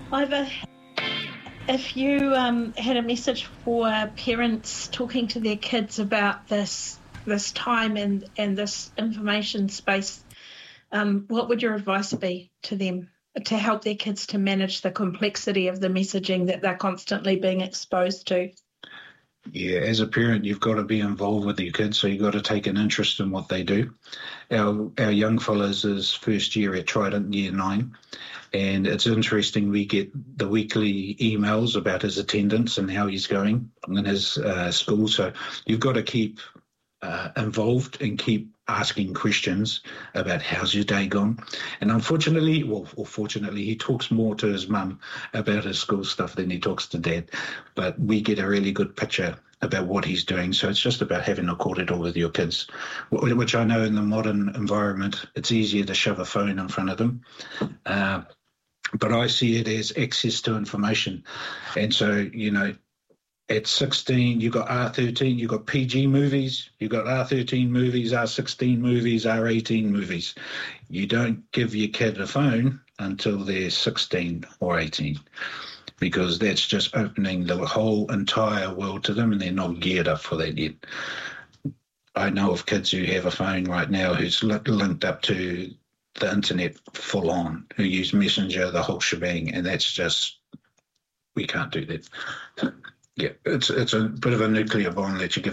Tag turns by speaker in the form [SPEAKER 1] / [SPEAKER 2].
[SPEAKER 1] Ivor, if you had a message for parents talking to their kids about this time and this information space, what would your advice be to them to help their kids to manage the complexity of the messaging that they're constantly being exposed to?
[SPEAKER 2] Yeah, as a parent, you've got to be involved with your kids, so you've got to take an interest in what they do. Our young fella's his first year at Trident, year 9, and it's interesting. We get the weekly emails about his attendance and how he's going in his school. So you've got to keep involved and keep asking questions about how's your day gone. And unfortunately, or fortunately, he talks more to his mum about his school stuff than he talks to dad. But we get a really good picture about what he's doing. So it's just about having a cordial with your kids, which I know in the modern environment, it's easier to shove a phone in front of them. But I see it as access to information. And so, at 16, you got R13, you got PG movies, you got R13 movies, R16 movies, R18 movies. You don't give your kid a phone until they're 16 or 18, because that's just opening the whole entire world to them, and they're not geared up for that yet. I know of kids who have a phone right now who's linked up to the internet full on, who use Messenger, the whole shebang, and that's just, we can't do that. Yeah, it's a bit of a nuclear bomb that you give